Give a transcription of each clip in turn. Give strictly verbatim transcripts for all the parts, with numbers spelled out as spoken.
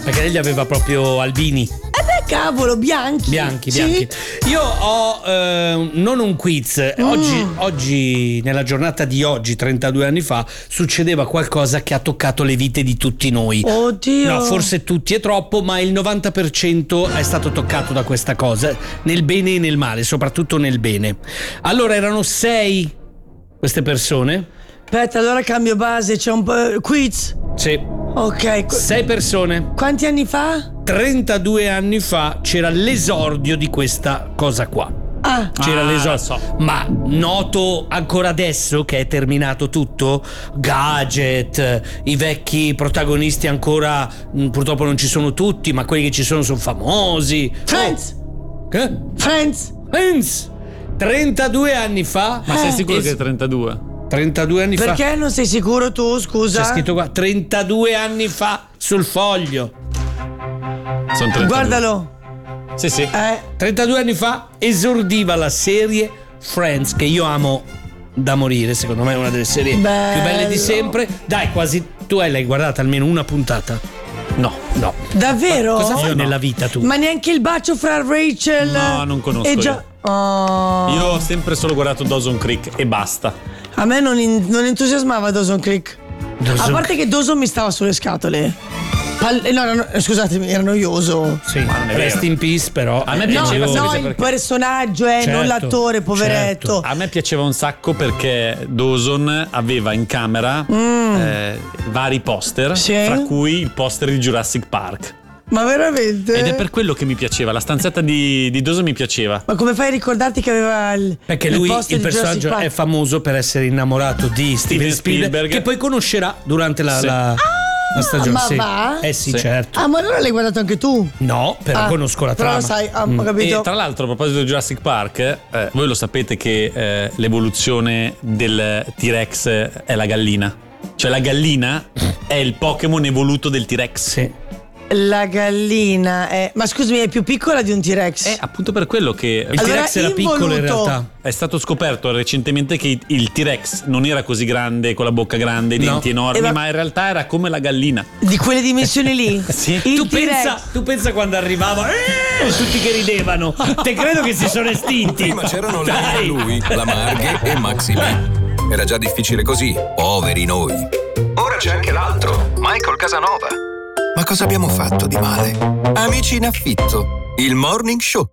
Perché lei li aveva proprio albini. Eh beh, cavolo, bianchi. Bianchi, sì. bianchi. Io ho eh, non un quiz. Mm. Oggi, oggi, nella giornata di oggi, trentadue anni fa, succedeva qualcosa che ha toccato le vite di tutti noi. Oddio. No, forse tutti è troppo, ma il novanta per cento è stato toccato da questa cosa, nel bene e nel male, soprattutto nel bene. Allora, erano sei queste persone. Aspetta, allora cambio base, c'è un po' quiz. Sì. Ok. Sei persone. Quanti anni fa? trentadue anni fa c'era l'esordio di questa cosa qua. Ah. C'era Ah, l'esordio. so. Ma noto ancora adesso che è terminato tutto? Gadget, i vecchi protagonisti ancora mh, purtroppo non ci sono tutti, ma quelli che ci sono sono famosi. Friends. Oh. Che? Friends. Friends. trentadue anni fa. Ma sei Eh. sicuro Es- che è trentadue? trentadue anni fa. Perché non sei sicuro tu, scusa? C'è scritto qua trentadue anni fa sul foglio. Sono trentadue. Guardalo. Sì, sì. Eh. trentadue anni fa esordiva la serie Friends, che io amo da morire, secondo me è una delle serie Bello. più belle di sempre. Dai, quasi tu hai l'hai guardata almeno una puntata? No. No. Davvero? Cosa fai Io no. nella vita tu? Ma neanche il bacio fra Rachel No, non conosco e io. Gio- Oh. Io ho sempre solo guardato Dawson Creek e basta. A me non, in- non entusiasmava Dawson Creek. Dawson A parte che Dawson mi stava sulle scatole. Pal- eh, no, no, no, scusatemi, era noioso. Sì, Ma non è rest vero. in peace però. A me No, piaceva, no, sapete il perché? personaggio, eh, Certo, non l'attore, poveretto. certo. A me piaceva un sacco perché Dawson aveva in camera eh, vari poster, Mm. Sì. fra cui il poster di Jurassic Park. Ma veramente? Ed è per quello che mi piaceva, la stanzetta di, di Dawson mi piaceva. Ma come fai a ricordarti che aveva il Perché il lui, poster il di Jurassic personaggio, Park? è famoso per essere innamorato di Steven Steven Spielberg, Spielberg. che poi conoscerà durante la, Sì. la, la stagione. ma sì. va? Eh sì, Sì. certo. Ah, ma allora l'hai guardato anche tu? No, però Ah, conosco la però trama. lo sai, ah, Mm. ho capito. E tra l'altro, a proposito di Jurassic Park, eh, voi lo sapete che eh, l'evoluzione del T-Rex è la gallina. Cioè la gallina è il Pokémon evoluto del T-Rex. Sì. La gallina è... Ma scusami, è più piccola di un T-Rex? È appunto per quello che Il Allora, T-Rex era piccolo in involuto. realtà. è stato scoperto recentemente che il T-Rex non era così grande, con la bocca grande, i denti No. enormi, E va- ma in realtà era come la gallina. Di quelle dimensioni lì? Sì. Il Tu T-Rex. pensa, tu pensa quando arrivava eh, tutti che ridevano. Te credo che si sono estinti. Prima c'erano lei Dai. e lui, la Marghe e Maxi B. Era già difficile così, poveri noi. Ora c'è anche l'altro, Michael Casanova. Ma cosa abbiamo fatto di male? Amici in affitto, il morning show.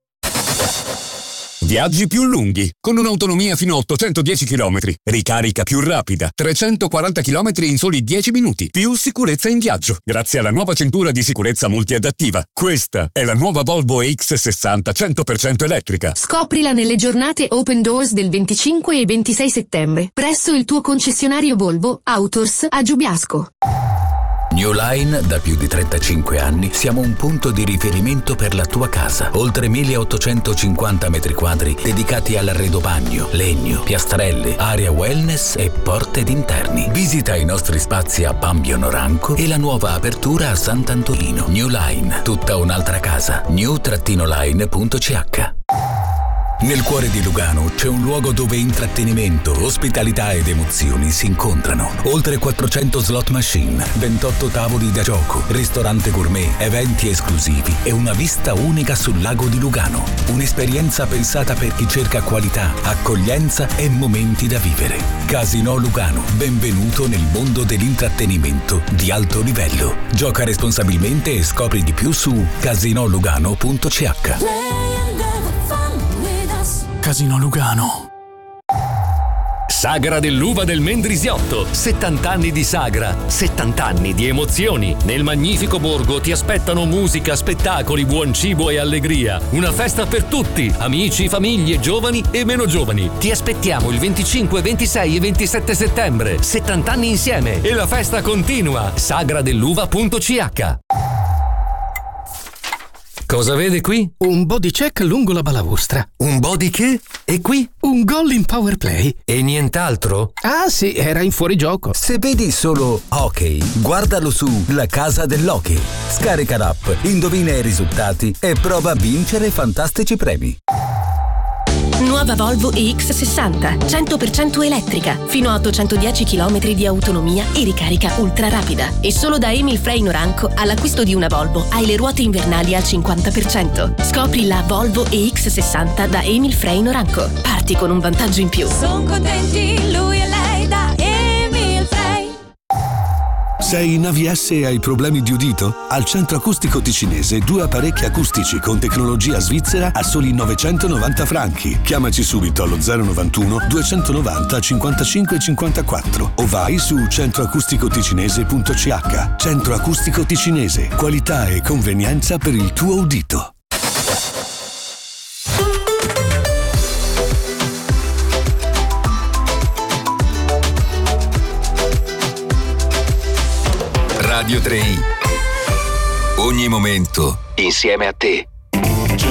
Viaggi più lunghi, con un'autonomia fino a ottocentodieci chilometri, ricarica più rapida, trecentoquaranta chilometri in soli dieci minuti, più sicurezza in viaggio, grazie alla nuova cintura di sicurezza multiadattiva. Questa è la nuova Volvo E X sessanta cento per cento elettrica. Scoprila nelle giornate Open Doors del venticinque e ventisei settembre, presso il tuo concessionario Volvo Autors a Giubiasco. New Line, da più di trentacinque anni, siamo un punto di riferimento per la tua casa. Oltre milleottocentocinquanta metri quadri dedicati all'arredo bagno, legno, piastrelle, area wellness e porte d'interni. Visita i nostri spazi a Pambio Noranco e la nuova apertura a Sant'Antonino. New Line, tutta un'altra casa. new-line punto c h. Nel cuore di Lugano c'è un luogo dove intrattenimento, ospitalità ed emozioni si incontrano. Oltre quattrocento slot machine, ventotto tavoli da gioco, ristorante gourmet, eventi esclusivi e una vista unica sul lago di Lugano. Un'esperienza pensata per chi cerca qualità, accoglienza e momenti da vivere. Casino Lugano, benvenuto nel mondo dell'intrattenimento di alto livello. Gioca responsabilmente e scopri di più su casino lugano punto c h. Casino Lugano. Sagra dell'uva del Mendrisiotto, settanta anni di sagra, settanta anni di emozioni. Nel magnifico borgo ti aspettano musica, spettacoli, buon cibo e allegria. Una festa per tutti, amici, famiglie, giovani e meno giovani. Ti aspettiamo il venticinque, ventisei e ventisette settembre. settanta anni insieme e la festa continua. sagra dell'uva punto c h. Cosa vede qui? Un body check lungo la balaustra. Un body che? E qui? Un gol in power play. E nient'altro? Ah sì, era in fuorigioco. Se vedi solo hockey, guardalo su La Casa dell'Hockey. Scarica l'app, indovina i risultati e prova a vincere fantastici premi. Nuova Volvo E X sessanta, cento per cento elettrica, fino a ottocentodieci chilometri di autonomia e ricarica ultra rapida. E solo da Emil Frey Noranco, all'acquisto di una Volvo hai le ruote invernali al cinquanta per cento. Scopri la Volvo E X sessanta da Emil Frey Noranco. Parti con un vantaggio in più. Sono contenti lui e lei da Emil Frey. Sei in A V S e hai problemi di udito? Al Centro Acustico Ticinese due apparecchi acustici con tecnologia svizzera a soli novecentonovanta franchi. Chiamaci subito allo zero novantuno duecentonovanta cinquantacinque cinquantaquattro o vai su centroacusticoticinese punto c h. Centro Acustico Ticinese, qualità e convenienza per il tuo udito. Radio tre i. Ogni momento insieme a te.